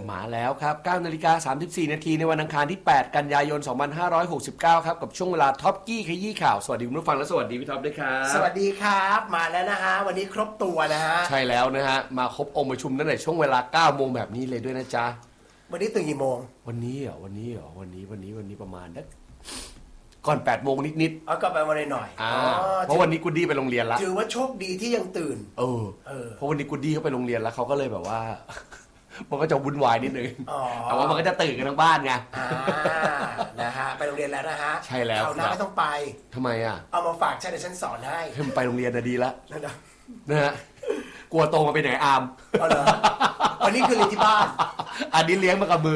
มาแล้วครับ 9:34 นาทีในวันอังคารที่ 8 กันยายน 2569 ครับกับช่วงเวลาท็อปกี้ขยี้ข่าวสวัสดีคุณผู้ฟังและสวัสดีพี่ท็อปด้วยครับสวัสดีครับมาแล้วนะฮะวันนี้ครบตัวนะฮะใช่แล้วนะฮะมาครบองค์ประชุมตั้งแต่ช่วงเวลา 9 โมงแบบนี้เลยด้วยนะจ๊ะวันนี้ตื่นกี่โมงวันนี้ประมาณก่อน 8 โมงนิดๆก่อนไปวันหน่อยเพราะวันนี้กูดี้ไปโรงเรียนแล้วถือว่าโชคดีที่ยังตื่นเพราะวันนี้กูดี้เขาไปโรงเรียนแล้วเขาก็เลยแบบว่ามันก็จะวุ่นวายนิดนึงแต่ว่ามันก็จะตื่นกันทั้งบ้านไงนะฮะไปโรงเรียนแล้วนะฮะใช่แล้วเขาหน้าไม่ต้องไปทำไมอ่ะเอามาฝากฉันเดี๋ยวฉันสอนให้ไปโรงเรียนนะดีแล้วนะฮะกลัวโตมาไปไหนอามวันนี้คือเรียนที่บ้านอันนี้เลี้ยงมากับมือ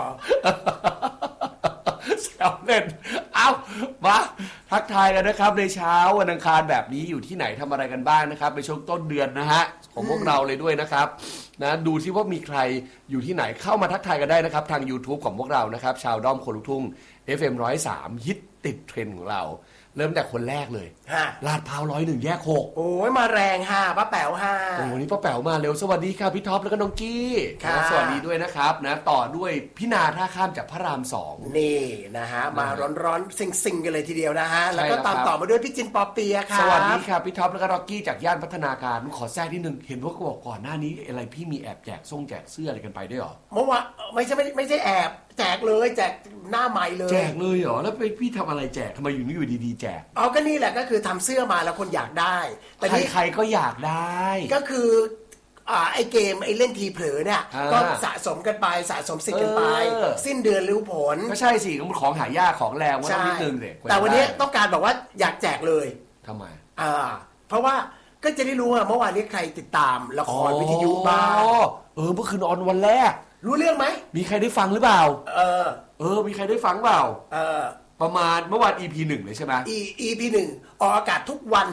แซวเล่นเอามาทักทายกันนะครับในเช้าวันอังคารแบบนี้อยู่ที่ไหนทำอะไรกันบ้างนะครับในช่วงต้นเดือนนะฮะของพวกเราเลยด้วยนะครับนะดูที่ว่ามีใครอยู่ที่ไหนเข้ามาทักทายกันได้นะครับทาง YouTube ของพวกเรานะครับชาวด้อมคนลุกทุ่ง FM 103ฮิตติดเทรนด์ของเราเริ่มแต่คนแรกเลยลาดพร้าว101แยก6 โอ้ยมาแรงป้าแป๋วโอ้วันนี้ป้าแป๋วมาเร็วสวัสดีครับพี่ท็อปแล้วก็น้องกี้สวัสดีด้วยนะครับนะต่อด้วยพี่นาท่าข้ามจากพระราม2 นี่นะฮะมาร้อนๆซิงๆกันเลยทีเดียวนะฮะแล้วก็ตามต่อมาด้วยพี่จินปอเปียครับสวัสดีครับพี่ท็อปแล้วก็ร็อกกี้จากย่านพัฒนาการขอแทรกนิดนึงเห็นว่าบอกก่อนหน้านี้อะไรพี่มีแอบแจกเสื้ออะไรกันไปด้วยหรอเมื่อวานไม่ใช่แอบแจกเลยแจกหน้าใหม่เลยแจกเลยเหรอแล้วพี่ทำอะไรแจกทำไมอยู่ดีๆแจกก็นี่แหละก็คือทำเสื้อมาแล้วคนอยากได้แต่ใครก็อยากได้ก็คือไอเกมไอเล่นทีเผลอเนี่ยก็สะสมกันไปสะสมสิทธิ์กันไปสิ้นเดือนรู้ผลก็ใช่สิมันของหายากของแรงว่าต้องนิดนึงเลยแต่วันนี้ต้องการบอกว่าอยากแจกเลยทำไมเพราะว่าก็จะได้รู้ว่าเมื่อวานนี้ใครติดตามละครวิทยุบ้างเมื่อคืนออนวันแรกรู้เรื่องไหมมีใครได้ฟังหรือเปล่ามีใครได้ฟังเปล่าประมาณเมื่อวาน EP 1เลยใช่ไหม EP 1ออกอากาศทุกวัน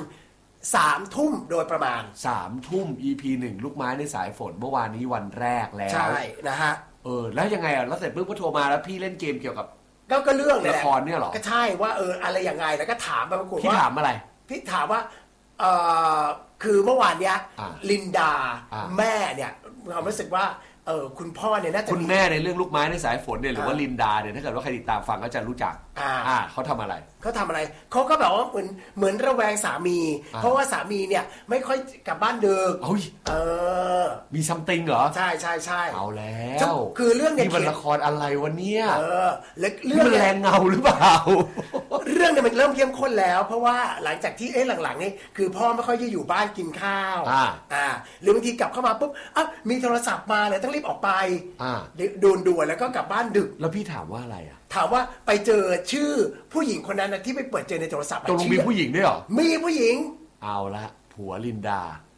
3 ทุ่มโดยประมาณ 3 ทุ่ม EP 1ลูกไม้ในสายฝนเมื่อวานนี้วันแรกแล้วใช่นะฮะแล้วยังไงแล้วเสร็จปุ๊บก็โทรมาแล้วพี่เล่นเกมเกี่ยวกับก็เรื่องละครเนี่ยหรอก็ใช่ว่าอะไรยังไงแล้วก็ถามไปปรากฏว่าพี่ถามอะไรพี่ถามว่าคือเมื่อวานเนี้ยลินดาแม่เนี่ยความรู้สึกว่าคุณพ่อเนี่ยน่าจะคุณแม่ในเรื่องลูกไม้ในสายฝนเนี่ยหรือว่าลินดาเนี่ยถ้าเกิดว่าใครติดตามฟังก็จะรู้จักเขาทำอะไรเขาก็แบบว่าเหมือนระแวงสามีเพราะว่าสามีเนี่ยไม่ค่อยกลับบ้านดึกมีซัมติงเหรอใช่เอาแล้วคือเรื่องเนี่ยนี่มันละครอะไรวะเนี่ยเรื่องแรงเงาหรือเปล่าเรื่องเนี่ยมันเริ่มเข้มข้นแล้วเพราะว่าหลังจากที่หลังๆนี่คือพ่อไม่ค่อยจะอยู่บ้านกินข้าวหรือบางทีกลับเข้ามาปุ๊บมีโทรศัพท์มาเลยต้องรีบออกไปด่วนแล้วก็กลับบ้านดึกแล้วพี่ถามว่าอะไรถามว่าไปเจอชื่อผู้หญิงคนนั้นนะที่ไปเปิดเจอในโทรศัพท์ตรงมีผู้หญิงด้วยเหรอมีผู้หญิงเอาละผัวลินดา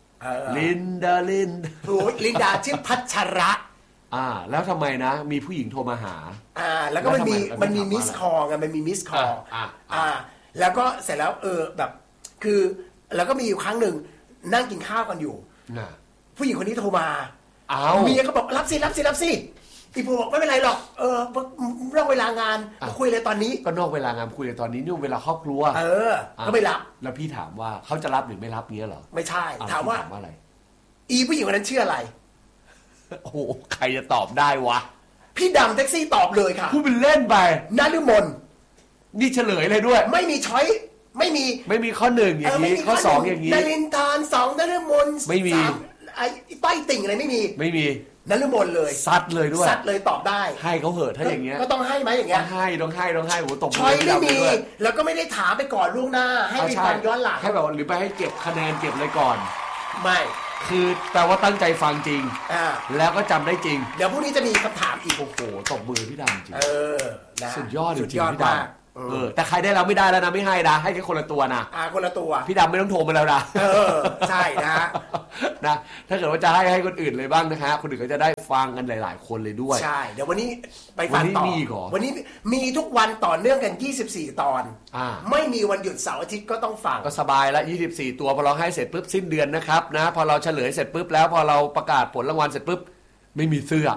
ผัวลินดาชื่อพัชระแล้วทำไมนะมีผู้หญิงโทรมาหาแล้วก็มันมีมิสคอลไงมันมีมิสคอลแล้วก็เสร็จแล้วแบบคือแล้วก็มีอยู่ครั้งหนึ่งนั่งกินข้าวกันอยู่ผู้หญิงคนนี้โทรมาเมียก็บอกรับสิอีผัวบอกไม่เป็นไรหรอกนอกเวลางานคุยเลยตอนนี้ก็นอกเวลางานคุยเลยตอนนี้นี่เวลาครอบครัวก็ไม่รับแล้วพี่ถามว่าเขาจะรับหรือไม่รับเงี้ยเหรอไม่ใช่ถามว่าอะไรอีผู้หญิงคนนั้นชื่ออะไรโอ้ใครจะตอบได้วะพี่ดำแท็กซี่ตอบเลยค่ะพูดเป็นเล่นไปนฤมลนี่เฉลยเลยด้วยไม่มีช้อยไม่มีข้อ1อย่างนี้ข้อ2อย่างนี้นรินทร์2นฤมลไม่มีไอ้ต้อยติ่งอะไรไม่มีนฤมลเลยซัดเลยด้วยซัดเลยตอบได้ให้เขาเหอะถ้าอย่างเงี้ยก็ต้องให้ไหมอย่างเงี้ยต้องให้โหตบมือช้อยไม่มีแล้วก็ไม่ได้ถามไปก่อนล่วงหน้าให้มีการย้อนหลังให้แบบหรือไปให้เก็บคะแนนเก็บเลยก่อนไม่คือแปลว่าตั้งใจฟังจริงแล้วก็จำได้จริงเดี๋ยวพรุ่งนี้จะมีคำถามอีกโอ้โหตบมือพี่ดำจริงนะสุดยอดจริงพี่ดำแต่ใครได้เราไม่ได้แล้วนะไม่ให้นะให้แค่คนละตัวนะคนละตัวพี่ดำไม่ต้องโทรมาแล้วนะใช่นะถ้าเกิดว่าจะให้คนอื่นเลยบ้างนะฮะคนอื่นก็จะได้ฟังกันหลายๆคนเลยด้วยใช่เดี๋ยววันนี้ไปฟังต่อวันนี้มีทุกวันต่อเนื่องกัน24 ตอนไม่มีวันหยุดเสาร์อาทิตย์ก็ต้องฟังก็สบายละ24ตัวพอเราให้เสร็จปุ๊บสิ้นเดือนนะครับนะพอเราเฉลยเสร็จปุ๊บแล้วพอเราประกาศผลรางวัลเสร็จปุ๊บไม่มีเสื้อ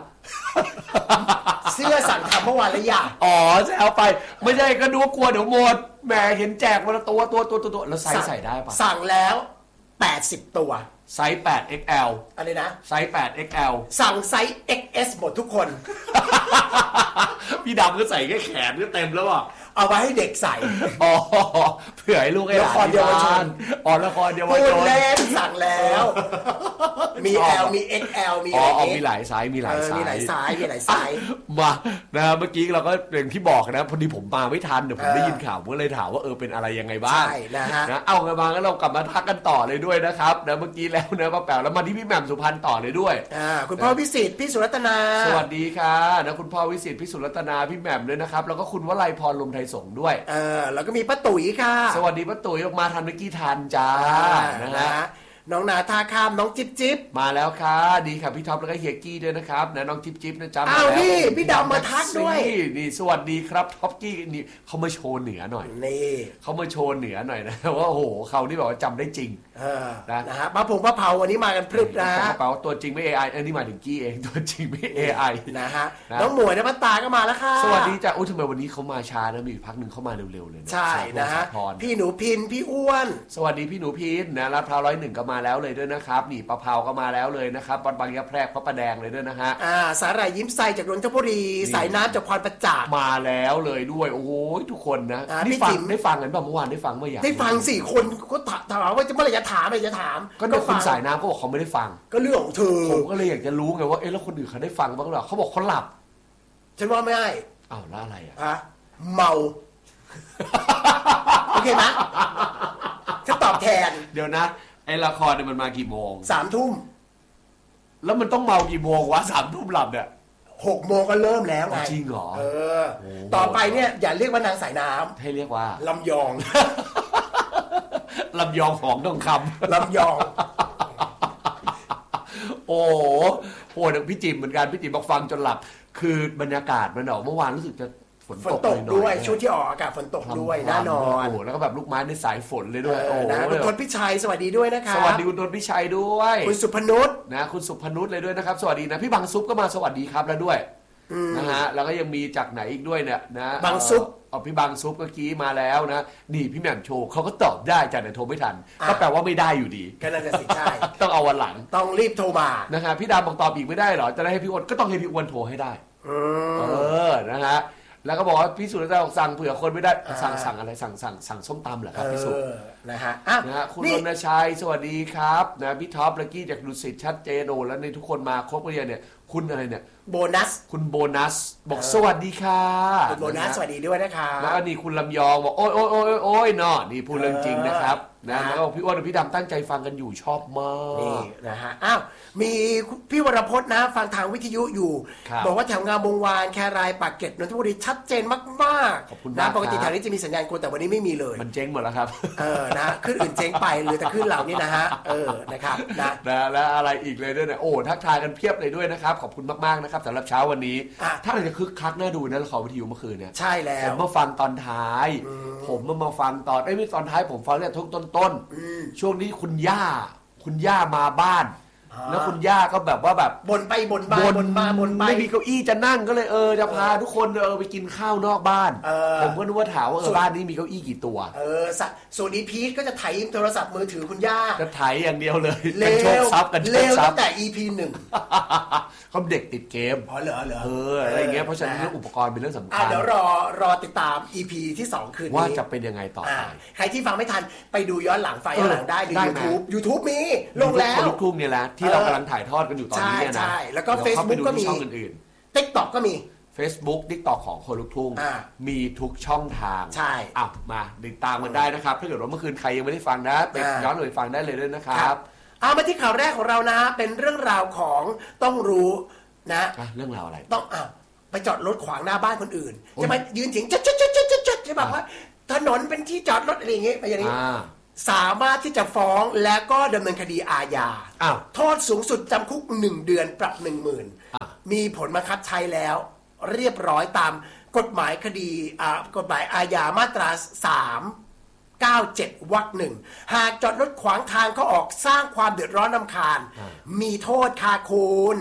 สั่งทำเมื่อวานแล้วอย่าจะเอาไปไม่ใช่ก็ดูว่ากลัวเดี๋ยวหมดแหมเห็นแจกวันละตัวแล้วใส่ได้ปะสั่งแล้ว80 ตัวไซส์ 8XL อะไรนะไซส์ 8XL สั่งไซส์ XS หมดทุกคนพี่ดำก็ใส่แค่แขนก็เต็มแล้วอ่ะเอาไว้ให้เด็กใส่อ๋อเผื่อให้ลูกให้หลานละครเยาวชนอ๋อละครเยาวชนพูดเล่นสั่งแล้วมี L มี XL มีอะไรอ๋อมีหลายไซส์มีหลายไซส์มานะเมื่อกี้เราก็อย่างที่บอกนะพอดีผมมาไม่ทันเดี๋ยวผมได้ยินข่าวก็เลยถามว่าเป็นอะไรยังไงบ้างใช่นะฮะเอากันมาแล้วเรากลับมาทักกันต่อเลยด้วยนะครับนะเมื่อกี้แล้วนะป้าแป๋วแล้วมาที่พี่แหม่มสุพรรณต่อเลยด้วยคุณพ่อวิสิทธิ์พี่สุรัตนาสวัสดีค่ะนะคุณพ่อวิสิทธิ์พี่สุรัตนาพี่แหม่มด้วยนะครับแล้วก็คุณวลัยพรลมไทยสงฆ์ด้วยแล้วก็มีป้าตุ๋ยค่ะสวัสดีป้าตุ๋ยออกมาทันเมื่อกี้ทันจ้านะฮะน้องนาท่าข้ามน้องจิ๊บจิ๊บมาแล้วค่ะดีค่ะพี่ท็อปแล้วก็เฮียกี้ด้วยนะครับนะน้องจิ๊บจิ๊บนะจ๊ะอ้าวนี่พี่ดำมาทักด้วยนี่สวัสดีครับท็อปกี้นี่เขามาโชว์เหนือหน่อยนี่เขามาโชว์เหนือหน่อยนะว่าโอ้โหเขานี่บอกว่าจำได้จริงนะฮะป้าพงป้าเผาวันนี้มากันพรึบนะป้าเผาตัวจริงไม่ AI อันนี้หมายถึงกี้เองตัวจริงไม่ AI นะฮะน้องหมวยนภัตตาก็มาแล้วค่ะสวัสดีจ้ะโอ้ทำไมวันนี้เขามาช้านะมีพักหนึ่งเขามาเร็วๆเลยใช่นะฮะพี่หนูพินพี่อ้วนสวัสดีพี่หนูพินนะลาดพร้าว101ก็มาแล้วเลยด้วยนะครับนี่ปะเผาก็มาแล้วเลยนะครับบางยะแพรกพระประแดงเลยด้วยนะฮะสาหร่ายยิ้มใสจากนนทบุรีสายน้ำจากพรประจักษ์มาแล้วเลยด้วยโอ้โหทุกคนนะได้ฟังกันป่ะเมื่อวานได้ฟังเมื่ออย่างได้ฟัง4 คนก็ถามว่าจะเมื่อไหร่จะถามอะไรจะถามก็คุณสายน้ำก็บอกเขาไม่ได้ฟังก็เรื่องของเธอผมก็เลยอยากจะรู้ไงว่าแล้วคนอื่นเขาได้ฟังบ้างหรือเขาบอกเขาหลับฉันว่าไม่ได้อ้าวแล้วอะไรเมาโอเคไหมจะตอบแทนเดี๋ยวนะไอ้ละครเนี่ยมันมากี่โมง 3 ทุ่มแล้วมันต้องเมากี่โมงวะ3 ทุ่มหลับเนี่ย 6 โมงก็เริ่มแล้วไงจริงเหรอต่อไปเนี่ยอย่าเรียกว่านางสายน้ำให้เรียกว่าลำยองลำยองของทองคำลำยองโอ้โหพี่จิ๋มเหมือนกันพี่จิ๋มบอกฟังจนหลับคือบรรยากาศมันออกเมื่อวานรู้สึกจะฝนตกด้วยช่วงที่ออกอากาศฝนตกด้วยแน่นอนโอ้แล้วก็แบบลูกไม้ในสายฝนเลยด้วยโอ้นะคุณทนพิชัยสวัสดีด้วยนะคะสวัสดีคุณทนพิชัยด้วยคุณสุพนุชนะคุณสุพนุชเลยด้วยนะครับสวัสดีนะพี่บางซุปก็มาสวัสดีครับแล้วด้วยนะฮะแล้วก็ยังมีจากไหนอีกด้วยเนี่ยนะบางซุปพี่บางซุปเมื่อกี้มาแล้วนะนี่พี่แหม่มโชว์เขาก็ตอบได้แต่โทรไม่ทันก็แปลว่าไม่ได้อยู่ดีก็น่าจะสิใช่ต้องเอาวันหลังต้องรีบโทรมานะฮะพี่ดาบอกตอบอีกไม่ได้หรอจะได้ให้พี่อ้วนก็ต้องให้พี่อ้วนโทรให้ได้นะฮะแล้วก็บอกว่าพี่สุรศักดิ์สั่งเผื่อคนไม่ได้สั่งอะไรสั่งส้มตำเหรอครับพี่สุนะฮะคุณรณชัยสวัสดีครับนะพี่ท็อปลักกี้จากดุสิตชัดเจนโอแล้วในทุกคนมาครบกันเนี่ยคุณอะไรเนี่ยโบนัสคุณโบนัสบอกสวัสดีค่ะคุณโบนัสสวัสดีด้วยนะคะแล้วก็นี่คุณลำยองบอกโอ้ยเนาะนี่พูดเรื่องจริงนะครับนะแล้วก็พี่อ้วนกับพี่ดำตั้งใจฟังกันอยู่ชอบมากนี่นะฮะมีพี่วรพจน์นะฟังทางวิทยุอยู่บอกว่าแถวงามวงวานแครายปากเกร็ดนนทบุรีชัดเจนมากๆขอบคุณนะปกติแถวนี้จะมีสัญญาณคนแต่วันนี้ไม่มีเลยมันเจ๊งหมดแล้วครับนะขึ้นอื่นเจ๊งไปหรือแต่ขึ้นเหล่านี้นะฮะนะครับนะแล้วอะไรอีกเลยด้วยเนี่ยโอ้ทักทายกันเพียบเลยด้วยนะครับขอบคุณมากๆนะครับสำหรับเช้าวันนี้ถ้าเราจะคึกคักน่าดูนะละครวิทยุเมื่อคืนเนี่ยใช่แล้วผมมาฟังตอนท้ายผมมาฟังตอนไม่ตอนท้ายผมฟังเนี่ยทุกต้นช่วงนี้คุณย่ามาบ้านแล้วคุณย่าก็แบบว่าแบบบ่นไปบ่นมาไม่มีเก้าอี้จะนั่งก็เลยจะพาทุกคนไปกินข้าวนอกบ้านผมก็นึกว่าถามว่าบ้านนี้มีเก้าอี้กี่ตัวส่วนอีพีก็จะไถโทรศัพท์มือถือคุณย่าจะไถอย่างเดียวเลยกันโชคทรัพย์กันโชคทรัพย์ตั้งแต่ EP 1 เขาเด็กติดเกมเหรออะไรอย่างเงี้ยเพราะฉะนั้นเรื่องอุปกรณ์เป็นเรื่องสำคัญเดี๋ยวรอติดตาม EP ที่2คืนนี้ว่าจะเป็นยังไงต่อไปใครที่ฟังไม่ทันไปดูย้อนหลังไฟย้อนหลังได้ดู YouTube มีลงแล้วลูกทุ่งเนี่ยแหละที่เรากำลังถ่ายทอดกันอยู่ตอนนี้นะใช่แล้วก็ Facebook ก็มีช่องอื่นๆ TikTok ก็มี Facebook TikTok ของคนลูกทุ่งมีทุกช่องทางใช่มาติดตามกันได้นะครับถ้าเกิดว่าเมื่อคืนใครยังไม่ได้ฟังนะไปย้อนไปฟังได้เลยด้วยนะครับมาที่ข่าวแรกของเรานะเป็นเรื่องราวของต้องรู้นะเรื่องราวอะไรต้องไปจอดรถขวางหน้าบ้านคนอื่นจะมายืนเสียงจัดจะบอกว่าถนนเป็นที่จอดรถอะไรอย่างเงี้ยไปอย่างนี้สามารถที่จะฟ้องแล้วก็ดำเนินคดีอาญาโทษสูงสุดจำคุก1 เดือนปรับ 10,000 มีผลบังคับใช้แล้วเรียบร้อยตามกฎหมายคดีกฎหมายอาญามาตรา397 วรรค 1หากจอดรถขวางทางเขาออกสร้างความเดือดร้อนรำคาญมีโทษค่ะคุณ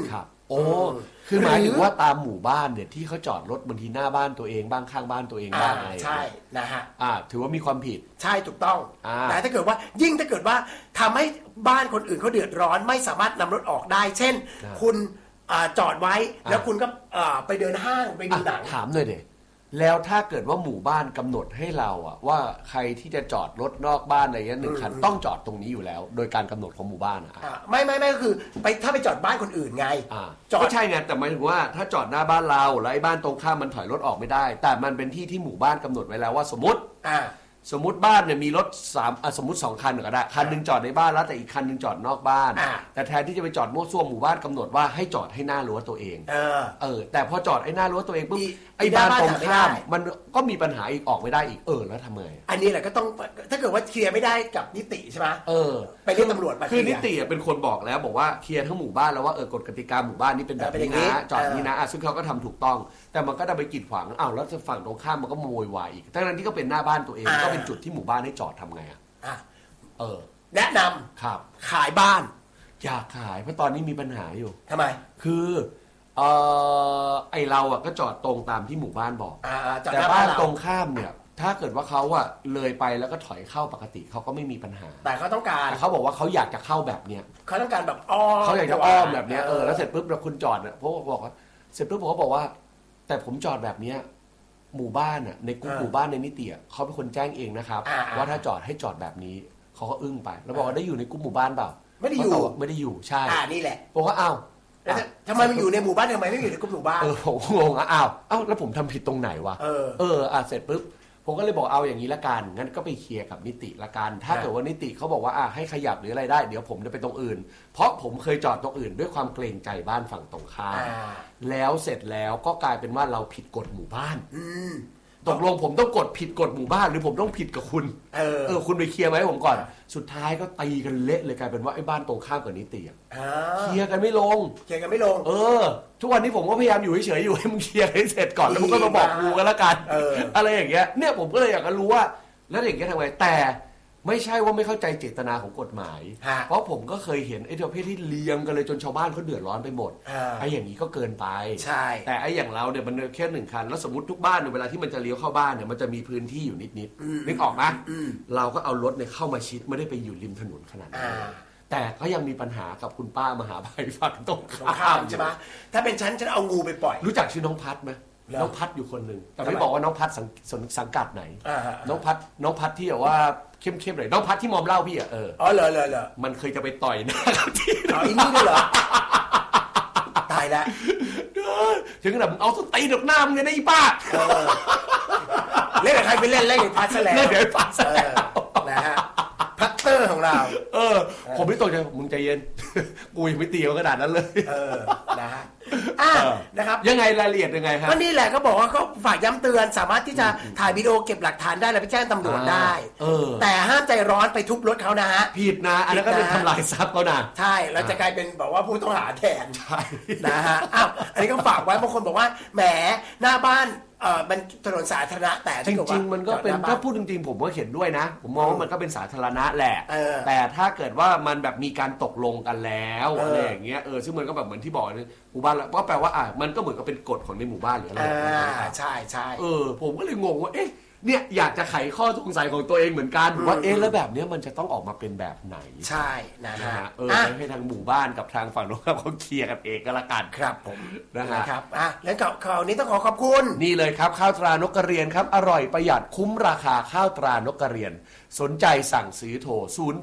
โอ้คือหมายถึงว่าตามหมู่บ้านเนี่ยที่เขาจอดรถบางทีหน้าบ้านตัวเองบ้างข้างบ้านตัวเองบ้างอะไรใช่นะฮะถือว่ามีความผิดใช่ถูกต้องแต่ถ้าเกิดว่ายิ่งถ้าเกิดว่าทำให้บ้านคนอื่นเขาเดือดร้อนไม่สามารถนำรถออกได้เช่นคุณจอดไว้แล้วคุณก็ไปเดินห้างไปดูหนังถามหน่อยเด็แล้วถ้าเกิดว่าหมู่บ้านกำหนดให้เราว่าใครที่จะจอดรถนอกบ้านอะไรเงี้ย1 คันต้องจอดตรงนี้อยู่แล้วโดยการกำหนดของหมู่บ้านไม่ก็คือไปถ้าไปจอดบ้านคนอื่นไงจอดก็ใช่ไงแต่หมายถึงว่าถ้าจอดหน้าบ้านเราแล้วไอ้บ้านตรงข้ามมันถอยรถออกไม่ได้แต่มันเป็นที่ที่หมู่บ้านกำหนดไว้แล้วว่าสมมติบ้านเนี่ยมีรถสมมติ2 คันก็ได้คันนึงจอดในบ้านแล้วแต่อีกคันนึงจอดนอกบ้านแต่แทนที่จะไปจอดมั่วซั่วหมู่บ้านกำหนดว่าให้จอดให้หน้ารั้วตัวเองแต่พอจอดไอ้หน้ารั้วตัวเองปุ๊บไอ้บ้านตรงข้ามมันก็มีปัญหาอีกออกไม่ได้อีกแล้วทำไงอันนี้แหละก็ต้องถ้าเกิดว่าเคลียร์ไม่ได้กับนิติใช่ไหมไปเรียกตำรวจมาคือนิติเป็นคนบอกแล้วบอกว่าเคลียร์ทั้งหมู่บ้านแล้วว่ากฎกติกาหมู่บ้านนี้เป็นแบบนี้นะจอดนี้นะซึ่งเขาก็ทำถูกต้องแต่มันก็จะไปกีดขวางแล้วฝั่งตรงข้ามมันก็โวยวายอีกทั้งนั้นที่ก็เป็นหน้าบ้านตัวเองก็เป็นจุดที่หมู่บ้านให้จอดทำไงแนะนำครับขายบ้านอยากขายเพราะตอนนี้มีปัญหาอยู่ทำไมคือไอเราก็จอดตรงตามที่หมู่บ้านบอกแต่บ้านตรงข้ามเนี่ยถ้าเกิดว่าเขาเลยไปแล้วก็ถอยเข้าปกติเขาก็ไม่มีปัญหาแต่เขาต้องการเขาบอกว่าเขาอยากจะเข้าแบบเนี้ยเขาต้องการแบบอ้อมเขาอยากจะอ้อมแบบเนี้ยแล้วเสร็จปุ๊บเราคุณจอดเพราะบอกว่าเสร็จปุ๊บผมก็บอกว่าแต่ผมจอดแบบเนี้ยหมู่บ้านในกลุ่มหมู่บ้านในนิติเขาเป็นคนแจ้งเองนะครับว่าถ้าจอดให้จอดแบบนี้เขาก็อึ้งไปแล้วบอกว่าได้อยู่ในกลุ่มหมู่บ้านเปล่าไม่ได้อยู่ใช่นี่แหละบอกว่าทำไมมันอยู่ในหมู่บ้านทำไมไม่อยู่ในกลุ่มหมู่บ้านผมงงแล้วผมทำผิดตรงไหนวะเสร็จปุ๊บผมก็เลยบอกเอาอย่างนี้ละกันงั้นก็ไปเคลียร์กับนิติละกันถ้าเกิดว่านิติเขาบอกว่าให้ขยับหรืออะไรได้เดี๋ยวผมจะไปตรงอื่นเพราะผมเคยจอดตรงอื่นด้วยความเกรงใจบ้านฝั่งตรงข้ามแล้วเสร็จแล้วก็กลายเป็นว่าเราผิดกฎหมู่บ้านตกลงผมต้องผิดกฎหมู่บ้านหรือผมต้องผิดกับคุณคุณไปเคลียร์ไหมผมก่อนสุดท้ายก็ตีกันเละเลยกลายเป็นว่าไอ้บ้านตรงข้ามกับนิติเคลียร์กันไม่ลงทุกวันนี้ผมก็พยายามอยู่เฉยๆอยู่ให้มึงเคลียร์ให้เสร็จก่อนแล้วมึงก็มาบอกกูกันละกันอะไรอย่างเงี้ยเนี่ยผมก็เลยอยากจะรู้ว่าแล้วอย่างเงี้ยทำไงแต่ไม่ใช่ว่าไม่เข้าใจเจตนาของกฎหมายเพราะผมก็เคยเห็นไอ้ประเภทที่เลี้ยงกันเลยจนชาวบ้านเขาเดือดร้อนไปหมดไอ้อย่างนี้ก็เกินไปใช่แต่ไอ้อย่างเราเนี่ยมันแค่1 คันแล้วสมมติทุกบ้านเนี่ยเวลาที่มันจะเลี้ยวเข้าบ้านเนี่ยมันจะมีพื้นที่อยู่นิดๆนึกออกไหมเราก็เอารถเนี่ยเข้ามาชิดไม่ได้ไปอยู่ริมถนนขนาดนั้นแต่ก็ยังมีปัญหากับคุณป้ามหาภัยฝั่งตรงข้ามใช่ไหมถ้าเป็นฉันเอางูไปปล่อยรู้จักชื่อน้องพัดไหมน้องพัดอยู่คนหนึ่งแต่ไม่บอกว่าน้องพัดสังกัดไหนน้องพัดที่แบบว่าเข้มๆหน่อยน้องพัดที่มอมเล่าพี่เหรอมันเคยจะไปต่อยหน้าที่อีนี่ด้วยเหรอตายแล้วถึงขนาดมึงเอาส้นตีนหน้ามึงเลยนะอีป้าเล่นกับใครไปเล่นกับพัดซะแล้วเล่นกับพัดซะแล้วนะฮะพัตเตอร์ของเราผมไม่ตกใจมึงใจเย็นกูยังไม่ตีขนาดนั้นเลยนะฮะนะครับยังไงรายละเอียดยังไงครับก็นี่แหละก็บอกว่าเขาฝากย้ำเตือนสามารถที่จะถ่ายวิดีโอเก็บหลักฐานได้แล้วไปแจ้งตำรวจได้แต่ห้ามใจร้อนไปทุบรถเขานะฮะผิดนะอันนั้นก็เป็นทำลายทรัพย์เขานะใช่เราจะกลายเป็นบอกว่าผู้ต้องหาแทนใช่นะฮะอันนี้ก็ฝากไว้บางคนบอกว่าแหมหน้าบ้านมันถนนสาธารณะแต่จริงๆมันก็เป็นถ้าพูดจริงๆผมก็เห็นด้วยนะผมมองว่ามันก็เป็นสาธารณะแหละแต่ถ้าเกิดว่ามันแบบมีการตกลงกันแล้วอะไรอย่างเงี้ยซึ่งมันก็แบบเหมือนที่บอกในหมู่บ้านแล้วก็แปลว่ามันก็เหมือนกับเป็นกฎของในหมู่บ้านหรืออะไรใช่ใช่ผมก็เลยงงว่าเนี่ยอยากจะไขข้อสงสัยของตัวเองเหมือนกันว่าแล้วแบบนี้มันจะต้องออกมาเป็นแบบไหนใช่นะฮะให้ทางหมู่บ้านกับทางฝั่งโน้นเขาเคลียร์กันเองก็แล้วกันครับผมนะครับแล้วข่าวนี้ต้องขอบคุณนี่เลยครับข้าวตรานกกระเรียนครับอร่อยประหยัดคุ้มราคาข้าวตรานกกระเรียนสนใจสั่งซื้อโทร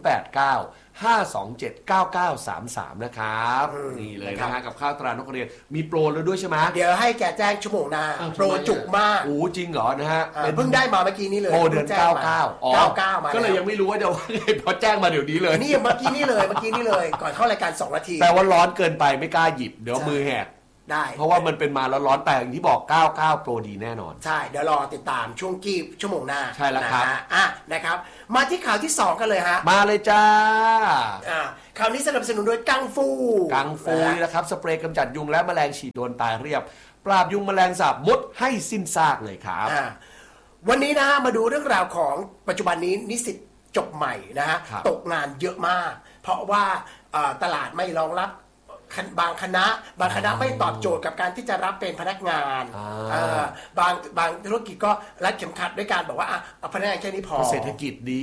089-527-9933นะครับนี่เลยนะฮะกับข้าวตรานกกระเรียนมีโปรแล้วด้วยใช่ไหมเดี๋ยวให้แกแจ้งชั่วโมงหน้าโปรจุกมากจริงเหรอนะฮะเพิ่งได้มาเมื่อกี้นี้เลยโปรเดือน99มาก็เลยยังไม่รู้ว่าจะว่าไงพอแจ้งมาเดี๋ยวนี้เลยนี่เมื่อกี้นี้เลยก่อนเข้ารายการ2 นาทีแต่ว่าร้อนเกินไปไม่กล้าหยิบเดี๋ยวมือแหกได้เพราะว่ามันเป็นมาแล้วร้อนแต่อย่างที่บอก99โปรดีแน่นอนใช่เดี๋ยวรอติดตามช่วงกี้ชั่วโมงหน้าใช่แล้วครับนะครับมาที่ข่าวที่2กันเลยฮะมาเลยจ้าข่าวนี้สนับสนุนโดยกังฟูนี่แหละครับสเปรย์กำจัดยุงและแมลงฉีดโดนตายเรียบปราบยุงแมลงสาบมดให้สิ้นซากเลยครับวันนี้นะฮะมาดูเรื่องราวของปัจจุบันนี้นิสิตจบใหม่นะฮะตกงานเยอะมากเพราะว่าตลาดไม่รองรับบางคณะไม่ตอบโจทย์กับการที่จะรับเป็นพนักงานบางธุรกิจก็รัดเข็มขัดด้วยการบอกว่าเอาพนักงานแค่นี้พอเศรษฐกิจดี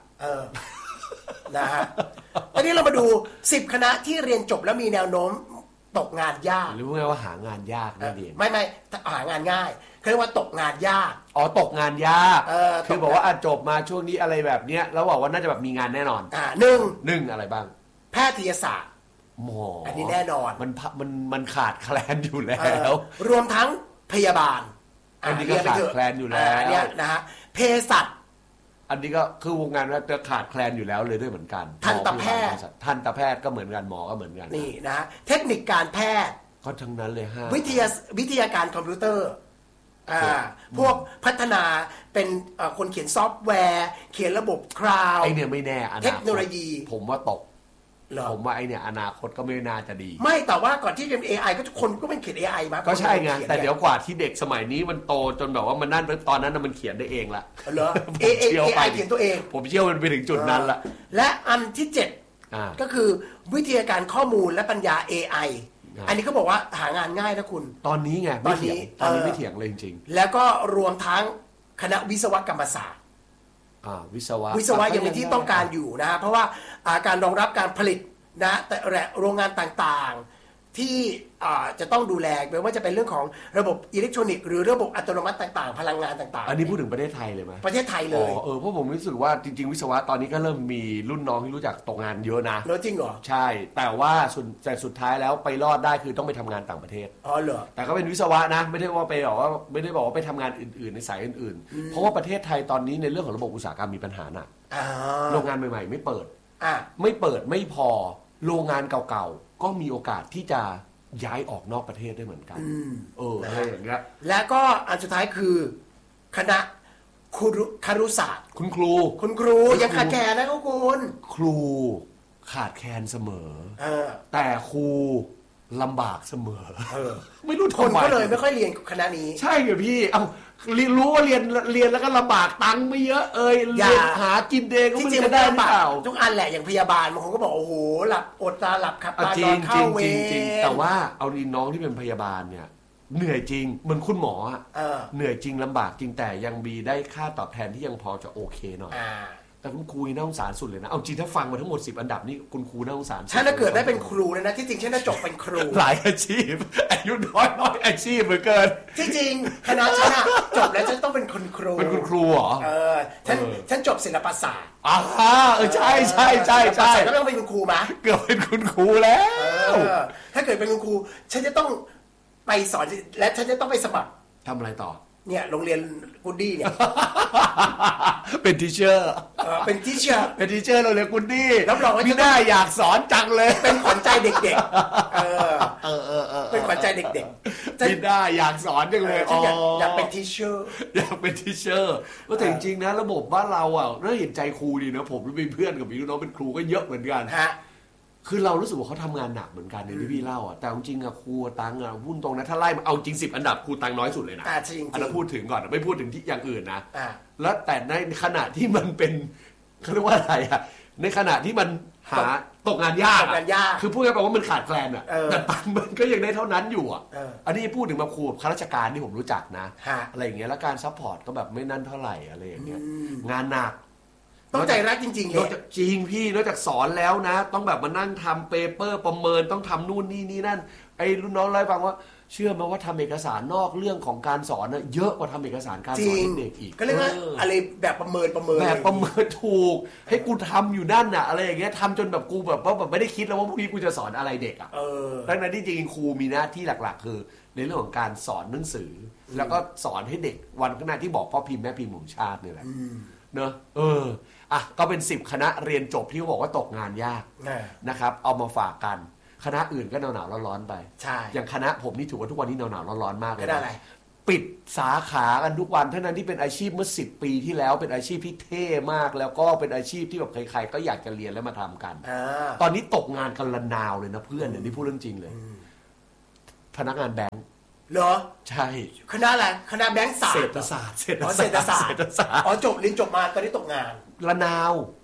นะฮะตอนนี้เรามาดู10คณะที่เรียนจบแล้วมีแนวโน้มตกงานยากรู้ไหมว่าหางานยากนั่นเองไม่หางานง่ายเขาเรียกว่าตกงานยากตกงานยากคือบอกว่าจบมาช่วงนี้อะไรแบบเนี้ยแล้วบอกว่าน่าจะแบบมีงานแน่นอนหนึ่งอะไรบ้างแพทยศาสตร์อันนี้แน่นอนมันขาดแคลนอยู่แล้วรวมทั้งพยาบาลอันนี้ก็ขาดแคลนอยู่แล้วเนี่ยนะฮะเภสัชอันนี้ก็คือวงการจะขาดแคลนอยู่แล้วเลยด้วยเหมือนกันทันตแพทย์ก็เหมือนกันหมอก็เหมือนกันนี่นะเทคนิคการแพทย์ก็ทั้งนั้นเลยวิทยาการคอมพิวเตอร์พวกพัฒนาเป็นคนเขียนซอฟต์แวร์เขียนระบบคลาวด์ไอเนี่ยไม่แน่เทคโนโลยีผมว่าตกผมว่าไอเนี่ยอนาคตก็ไม่น่าจะดีไม่แต่ว่าก่อนที่จะเป็น AI ก็คนก็เป็นเขียน AI มาก็ใช่ไงแต่เดี๋ยวกว่าที่เด็กสมัยนี้มันโตจนแบบว่ามันนั่นตอนนั้นมันเขียนได้เองละเหรอ AI เขียนตัวเองผมเชื่อมันไปถึงจุดนั้นละและอันที่7ก็คือวิทยาการข้อมูลและปัญญา AI อันนี้เขาบอกว่าหางานง่ายนะคุณตอนนี้ไงตอนนี้ไม่เถียงเลยจริงๆแล้วก็รวมทั้งคณะวิศวกรรมศาสตร์วิศวะยังเป็นที่ต้องการอยู่นะเพราะว่าการรองรับการผลิตนะแต่โรงงานต่างๆที่จะต้องดูแลไม่ว่าจะเป็นเรื่องของระบบอิเล็กทรอนิกส์หรือระบบอัตโนมัติต่างๆพลังงานต่างๆอันนี้พูดถึงประเทศไทยเลยไหมประเทศไทยเลยเพราะผมรู้สึกว่าจริงๆวิศวะตอนนี้ก็เริ่มมีรุ่นน้องที่รู้จักตกงานเยอะนะจริงเหรอใช่แต่ว่าสุดท้ายแล้วไปรอดได้คือต้องไปทำงานต่างประเทศเหรอแต่ก็เป็นวิศวะนะไม่ได้ว่าไปบอกว่าไม่ได้บอกว่าไปทำงานอื่นๆในสายอื่นๆเพราะว่าประเทศไทยตอนนี้ในเรื่องของระบบอุตสาหกรรมมีปัญหาหนักโรงงานใหม่ๆไม่เปิดไม่พอโรงงานเก่าๆก็มีโอกาสที่จะย้ายออกนอกประเทศได้เหมือนกันอะไรอย่างเงี้ยแล้วก็อันสุดท้ายคือคณะครุศาสตร์คุณครูยังขาดแคลนนะคุณครูขาดแคลนเสมอแต่ครูลำบากเสมอไม่รู้ทำไมก็เลยไม่ค่อยเรียนคณะนี้ใช่เหรอพี่รู้ว่าเรียนแล้วก็ลำบากตังค์ไม่เยอะเรียนหากินเองก็ไม่ได้เปล่าทุกอันแหละอย่างพยาบาลบางคนก็บอกโอ้โหหลับอดตาหลับขับตานอนเข้าเวรแต่ว่าเอาดีน้องที่เป็นพยาบาลเนี่ยเหนื่อยจริงเหมือนคุณหมอเหนื่อยจริงลำบากจริงแต่ยังมีได้ค่าตอบแทนที่ยังพอจะโอเคหน่อยแต่คุณครูน่าสงสารสุดเลยนะเอาจริงถ้าฟังมาทั้งหมด10อันดับนี่คุณครูน่าสงสารฉันน่าเกิดได้เป็นครูเลยนะที่จริงฉันน่าจบเป็นครูหลายอาชีพอายุน้อยอาชีพเหมือนกันที่จริงคณะฉันจบแล้วฉันต้องเป็นคุณครูเป็นคุณครูเหรอฉันจบศิลปศาสตร์ใช่ก็ต้องเป็นคุณครูมั้ยเกือบเป็นคุณครูแล้วถ้าเกิดเป็นคุณครูฉันจะต้องไปสอนและฉันจะต้องไปสมัครทำอะไรต่อเนี่ยโรงเรียนกูดี้เนี่ยเป็นทีเชอร์เป็นทีเชอร์โรงเรียนกูดี้รับรองว่าไม่ได้อยากสอนจังเลยเป็นขวัญใจเด็กๆเป็นขวัญใจเด็กๆไม่ได้อยากสอนจังเลยอยากเป็นทีเชอร์ก็แต่จริงๆนะระบบบ้านเราน่าเห็นใจครูดีนะผมเป็นเพื่อนกับพี่น้องเป็นครูก็เยอะเหมือนกันคือเรารู้สึกว่าเขาทำงานหนักเหมือนกันในที่พี่เล่าแต่จริงๆครูตังพูดตรงนะถ้าไล่เอาจริง10อันดับครูตังน้อยสุดเลยนะอันนั้นพูดถึงก่อนไม่พูดถึงที่อย่างอื่นนะแล้วแต่ในขณะที่มันเป็นเขาเรียกว่าอะไรในขณะที่มันหาตกงานยากคือพูดง่ายๆว่ามันขาดแคลนแต่ตังมันก็ยังได้เท่านั้นอยู่อันนี้พูดถึงแบบครูข้าราชการที่ผมรู้จักนะอะไรอย่างเงี้ยแล้วการซัพพอร์ตก็แบบไม่นั่นเท่าไหร่อะไรอย่างเงี้ยงานหนักต้องใจรักจริงๆเลยจริงพี่นอกจากสอนแล้วนะต้องแบบมานั่งทำเปเปอร์ประเมินต้องทำนู่นนี่นั่นไอ้รุ่นน้องเล่าให้ฟังว่าเชื่อไหมว่าทำเอกสารนอกเรื่องของการสอนเยอะกว่าทำเอกสารการสอนเด็กอีกก็เรียกว่าอะไรแบบประเมินแบบประเมินถูกให้กูทำอยู่นั่นอะไรอย่างเงี้ยทำจนแบบกูแบบว่าแบบไม่ได้คิดแล้วว่าพรุ่งนี้กูจะสอนอะไรเด็กทั้งนั้นที่จริงครูมีหน้าที่หลักๆคือในเรื่องของการสอนหนังสือแล้วก็สอนให้เด็กวันข้างหน้าที่บอกพ่อพิมพ์แม่พิมพ์ของชาตินี่แหละเนอะก็เป็น10คณะเรียนจบที่เขาบอกว่าตกงานยากนะครับเอามาฝากกันคณะอื่นก็หนาวๆร้อนๆไปอย่างคณะผมนี่ถือว่าทุกวันนี้หนาวๆร้อนๆมากเลยนะปิดสาขากันทุกวันทั้งนั้นที่เป็นอาชีพเมื่อ10 ปีที่แล้วเป็นอาชีพที่เท่มากแล้วก็เป็นอาชีพที่แบบใครๆก็อยากจะเรียนแล้วมาทำกันตอนนี้ตกงานกันระนาวเลยนะเพื่อนเนี่ยนี่พูดเรื่องจริงเลยพนักงานแบงค์เหรอใช่คณะอะไรคณะแบงค์ศาสตร์เศรษฐศาสตร์จบเรียนจบมาตอนนี้ตกงานระนาว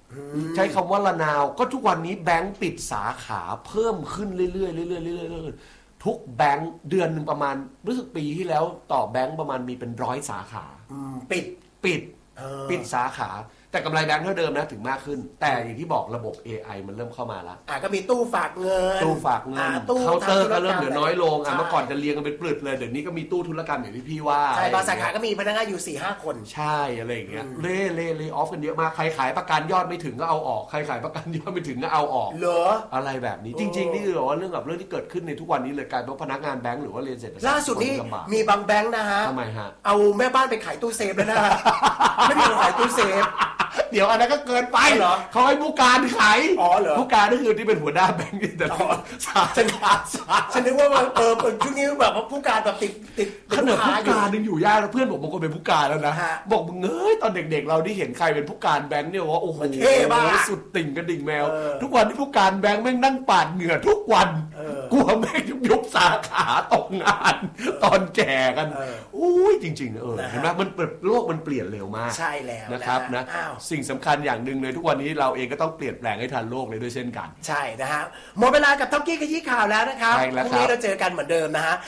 ใช้คำว่าระนาวก็ทุกวันนี้แบงก์ปิดสาขาเพิ่มขึ้นเรื่อยๆเรื่อยๆเรื่อยๆทุกแบงก์เดือนนึงประมาณรู้สึกปีที่แล้วต่อแบงก์ประมาณมีเป็น100 สาขาปิดสาขาแต่กำไรแบงค์เท่าเดิมนะถึงมากขึ้นแต่อย่างที่บอกระบบ AI มันเริ่มเข้ามาแล้วก็มีตู้ฝากเงินเคาน์เตอร์ก็เริ่มเหลือน้อยลงเมื่อก่อนจะเรียงกันเป็นปลึดเลยเดี๋ยวนี้ก็มีตู้ธุรกรรมอย่างที่พี่ว่าใช่บางสาขาก็มีพนักงานอยู่ 4-5 คนใช่อะไรอย่างเงี้ยเล่ออฟกันเยอะมากใครขายประกันยอดไม่ถึงก็เอาออกใครขายประกันยอดไม่ถึงก็เอาออกเหรออะไรแบบนี้จริงๆนี่คือว่าเรื่องที่เกิดขึ้นในทุกวันนี้เลยกลายเป็นพนักงานแบงค์หรือว่าเรียนเสร็จล่าสุดนี้มีบางแบงค์นะฮะทำไมฮะเอาแม่บ้านไปขายตู้เซฟแล้วนะไม่มีขายตู้เซฟเดี๋ยวอันนั้นก็เกินไปเหรอเขาให้ผู้การขายผู้การก็คือที่เป็นหัวหน้าแบงค์แต่ฉันนึกว่าช่วงนี้แบบผู้การแบบติดขนาดผู้การนึงอยู่ยากแล้วเพื่อนผมบางคนเป็นผู้การแล้วนะบอกมึงเอ้ยตอนเด็กๆเราที่เห็นใครเป็นผู้การแบงค์เนี่ยว่าโอ้โหสุดติ่งกระดิ่งแมวทุกวันที่ผู้การแบงค์แม่งนั่งปาดเหงื่อทุกวันกลัวแม่งยุบสาขาตกงานตอนแก่กันอุ้ยจริงๆเห็นไหมมันโลกมันเปลี่ยนเร็วมากใช่แล้วนะครับนะสิ่งสำคัญอย่างหนึ่งเลยทุกวันนี้เราเองก็ต้องเปลี่ยนแปลงให้ทันโลกเลยด้วยเช่นกันใช่นะฮะหมดเวลากับท็อปกี้ขยี้ข่าวแล้วนะครับพรุ่งนี้เราเจอกันเหมือนเดิมนะฮะ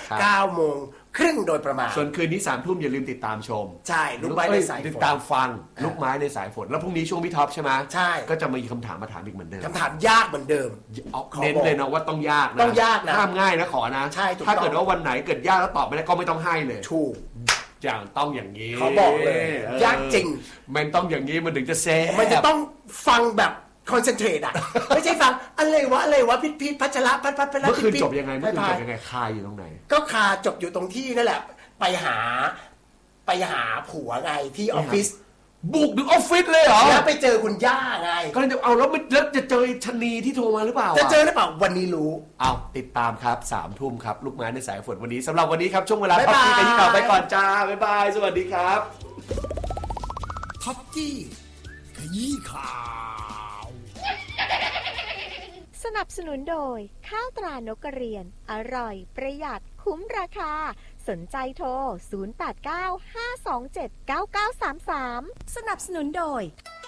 9:30 โดยประมาณส่วนคืนนี้ 3 ทุ่มอย่าลืมติดตามชมใช่ลูกไม้ในสายฝนติดตามฟังลูกไม้ในสายฝนแล้วพรุ่งนี้ช่วงพี่ท็อปใช่ไหมใช่ก็จะมีคำถามมาถามอีกเหมือนเดิมคำถามยากเหมือนเดิมเน้นเลยนะว่าต้องยากนะต้องยากนะห้ามง่ายนะขอนะใช่ถ้าเกิดว่าวันไหนเกิดยากแล้วตอบไม่ได้ก็ไม่ต้องให้เลยถูกอย่างต้องอย่างนี้เขาบอกเลยยากจริงมันต้องอย่างนี้มันถึงจะแซ่มันจะต้องฟังแบบคอนเซนเทรตไม่ใช่ฟังอะไรวะพิษพัชระพัดเมื่อคืนจบยังไงคาอยู่ตรงไหนก็คาจบอยู่ตรงที่นั่นแหละไปหาผัวไงที่ออฟฟิศบุกถึงออฟฟิศเลยเหรอแล้วไปเจอคุณย่าไงก็เลยเอาแล้วจะเจอชนีที่โทรมาหรือเปล่าจะเจอหรือเปล่าวันนี้รู้เอาติดตามครับ 3 ทุ่มครับลูกไม้ในสายฝนวันนี้สำหรับวันนี้ครับช่วงเวลาท็อปกี้ขยี้ข่าวไปก่อนจ้าบ๊ายบายสวัสดีครับท็อปกี้ขยี้ข่าวสนับสนุนโดยข้าวตรานกกระเรียนอร่อยประหยัดคุ้มราคาสนใจโทร0895279933 สนับสนุนโดย